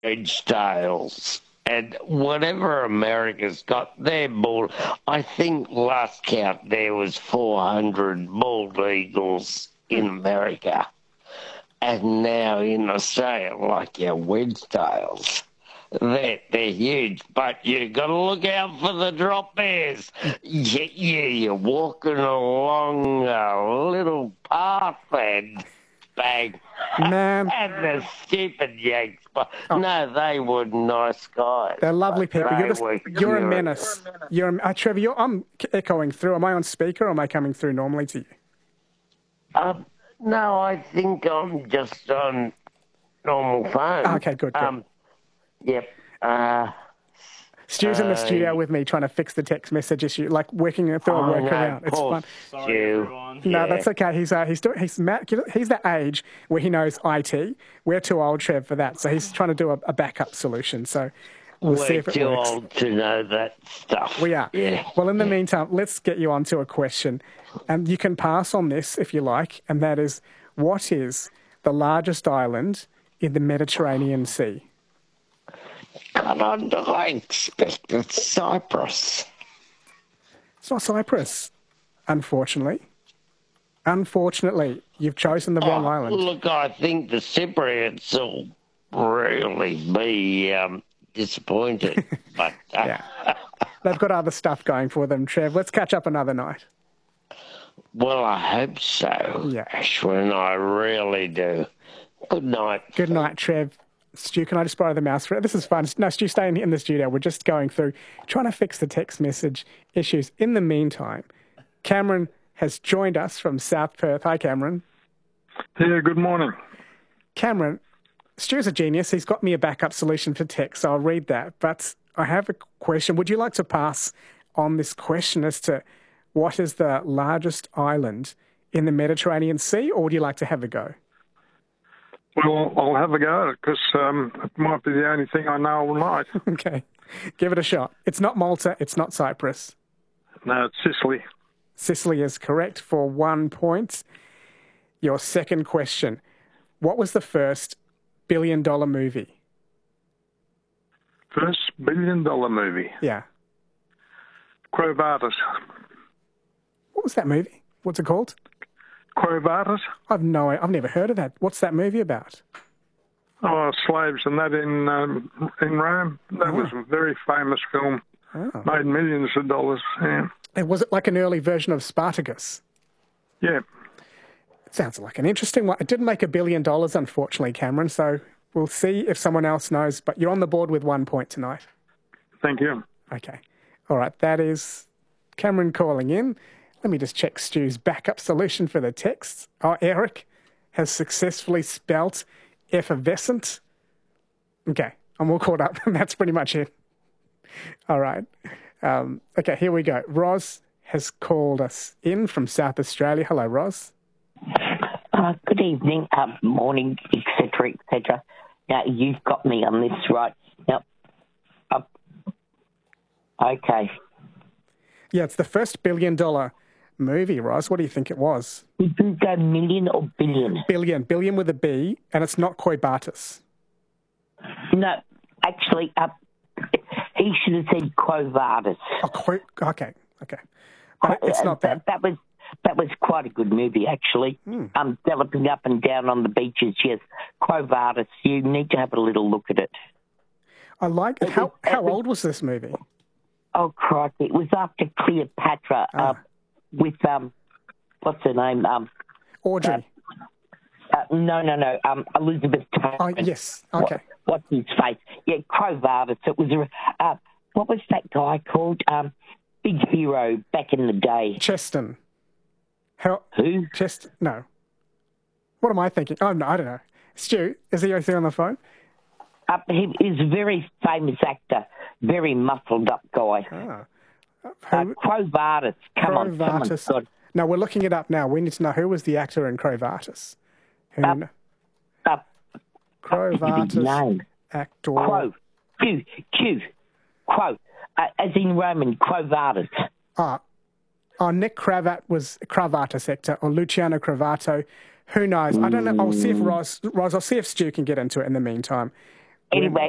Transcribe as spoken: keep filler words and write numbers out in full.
Wedge-tails. And whatever America's got, they're bald. I think last count there was four hundred bald eagles in America. And now in Australia, like your wedge-tails, they're, they're huge. But you got to look out for the drop bears. Yeah, yeah, you're walking along a little path and bang. Man. And the stupid Yanks. But oh. No, they were nice guys. They're lovely people. They You're, just, you're a menace. You're a, uh, Trevor, you're, I'm echoing through. Am I on speaker or am I coming through normally to you? Um, no, I think I'm just on normal phone. Okay, good. good. Um, yep. Uh, Stu's uh, in the studio with me trying to fix the text message issue, like working through a oh, workaround. No, it's fun. Sorry, everyone. No, yeah. that's okay. He's uh, he's doing, he's Matt, he's that age where he knows I T. We're too old, Trev, for that. So he's trying to do a, a backup solution. So we'll We're see if it too works. old to know that stuff. We are. Yeah. Well, in the yeah. meantime, let's get you onto a question, and you can pass on this if you like. And that is, what is the largest island in the Mediterranean Sea? God, I expect it's Cyprus. It's not Cyprus, unfortunately. Unfortunately, you've chosen the wrong oh, island. Look, I think the Cypriots will really be um, disappointed. but uh, yeah, they've got other stuff going for them, Trev. Let's catch up another night. Well, I hope so, yeah. Ashwin. I really do. Good night. Good night, Trev. Stu, can I just borrow the mouse for it? This is fun. No, Stu, stay in the studio. We're just going through, trying to fix the text message issues. In the meantime, Cameron has joined us from South Perth. Hi, Cameron. Yeah, good morning. Cameron, Stu's a genius. He's got me a backup solution for text, so I'll read that. But I have a question. Would you like to pass on this question as to what is the largest island in the Mediterranean Sea, or would you like to have a go? Well, I'll have a go at it because um, it might be the only thing I know all night. Okay. Give it a shot. It's not Malta. It's not Cyprus. No, it's Sicily. Sicily is correct for one point. Your second question. What was the first billion-dollar movie? First billion-dollar movie? Yeah. Quo Vadis. What was that movie? What's it called? Quo Vadis? I've no, I've never heard of that. What's that movie about? Oh, slaves and that in um, in Rome. That oh. was a very famous film. Oh. Made millions of dollars. Yeah. And was it like an early version of Spartacus? Yeah. It sounds like an interesting one. It didn't make a billion dollars, unfortunately, Cameron. So we'll see if someone else knows. But you're on the board with one point tonight. Thank you. Okay. All right. That is Cameron calling in. Let me just check Stu's backup solution for the texts. Oh, Eric has successfully spelt effervescent. Okay, I'm all caught up. That's pretty much it. All right. Um, okay, here we go. Roz has called us in from South Australia. Hello, Roz. Uh, good evening, uh, morning, et cetera, et cetera. Now, you've got me on this, right? Now, uh, okay. Yeah, it's the first billion-dollar movie, Roz. What do you think it was? Did you go million or billion? Billion. Billion with a B, and it's not Quo Vadis. No, actually, uh, he should have said Quo Vadis. Oh, Quo, okay, okay. But it's not that. that. That was that was quite a good movie, actually. Mm. Um, galloping up and down on the beaches, yes. Quo Vadis, you need to have a little look at it. I like it. How, how old was this movie? Oh, crikey. It was after Cleopatra oh. uh, with, um, what's her name? Um, Audrey. Uh, uh, no, no, no. Um, Elizabeth Taylor. Oh, yes. Okay. What, what's his face? Yeah, Quo Vadis. It was, a, uh, what was that guy called? Um, big hero back in the day. Cheston. How, Who? Cheston? No. What am I thinking? Oh, no, I don't know. Stu, is he there on the phone? Uh, he is a very famous actor, very muscled up guy. Ah. Uh, Quo Vadis. Come on, come on. God. No, we're looking it up now. We need to know who was the actor in Quo Vadis. Who? Uh, uh, Quo Vadis name. actor. Quo. Q. Q. Quo. Uh, as in Roman, Quo Vadis. Ah. Oh, Nick Cravat was Cravatus actor, or Luciano Cravato. Who knows? I don't know. I'll see if Roz, Roz, I'll see if Stu can get into it in the meantime. Anyway,